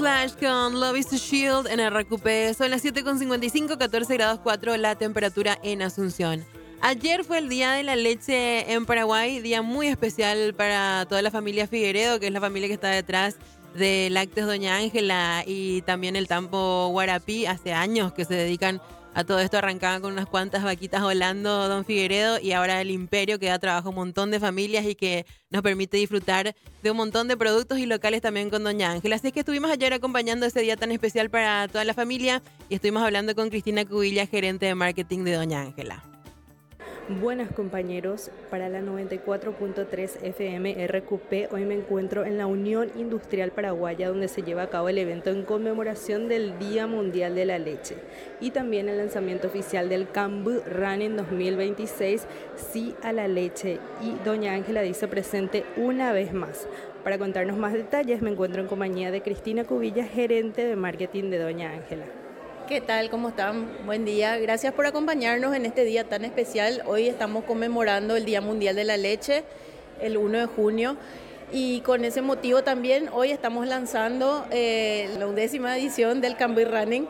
Slash con Love is a Shield en RQP. Son las 7:55, 14 grados 4 la temperatura en Asunción. Ayer fue el Día de la Leche en Paraguay, día muy especial para toda la familia Figueredo, que es la familia que está detrás de Lácteos Doña Ángela y también el Tampo Guarapí. Hace años que se dedican a todo esto, arrancaban con unas cuantas vaquitas volando Don Figueredo y ahora el imperio que da trabajo a un montón de familias y que nos permite disfrutar de un montón de productos y locales también con Doña Ángela. Así es que estuvimos ayer acompañando ese día tan especial para toda la familia y estuvimos hablando con Cristina Cubilla, gerente de marketing de Doña Ángela. Buenas compañeros, para la 94.3 FM RQP hoy me encuentro en la Unión Industrial Paraguaya, donde se lleva a cabo el evento en conmemoración del Día Mundial de la Leche y también el lanzamiento oficial del Cambu Running 2026 Sí a la Leche, y Doña Ángela dice presente una vez más. Para contarnos más detalles me encuentro en compañía de Cristina Cubilla, gerente de marketing de Doña Ángela. ¿Qué tal? ¿Cómo están? Buen día. Gracias por acompañarnos en este día tan especial. Hoy estamos conmemorando el Día Mundial de la Leche, el 1 de junio. Y con ese motivo también hoy estamos lanzando la 11ª edición del Cambu Running,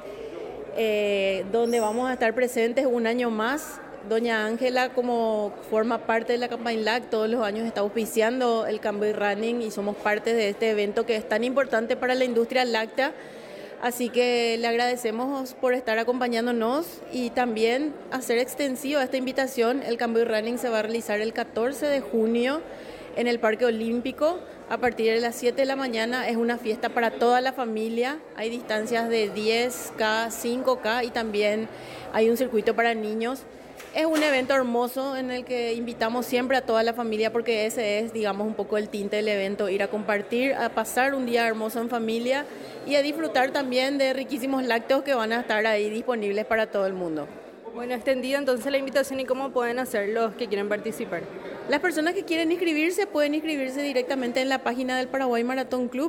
donde vamos a estar presentes un año más. Doña Ángela, como forma parte de la campaña LAC, todos los años está auspiciando el Cambu Running y somos parte de este evento que es tan importante para la industria láctea. Así que le agradecemos por estar acompañándonos y también hacer extensivo esta invitación. El Cambu Running se va a realizar el 14 de junio en el Parque Olímpico a partir de las 7 de la mañana. Es una fiesta para toda la familia. Hay distancias de 10K, 5K y también hay un circuito para niños. Es un evento hermoso en el que invitamos siempre a toda la familia porque ese es, digamos, un poco el tinte del evento, ir a compartir, a pasar un día hermoso en familia y a disfrutar también de riquísimos lácteos que van a estar ahí disponibles para todo el mundo. Bueno, extendida entonces la invitación, y cómo pueden hacer los que quieren participar. Las personas que quieren inscribirse pueden inscribirse directamente en la página del Paraguay Maratón Club